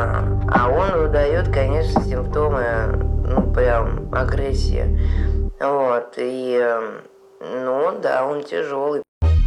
А он выдает, конечно, симптомы, ну, прям агрессии. Вот, и, ну, да, он тяжелый.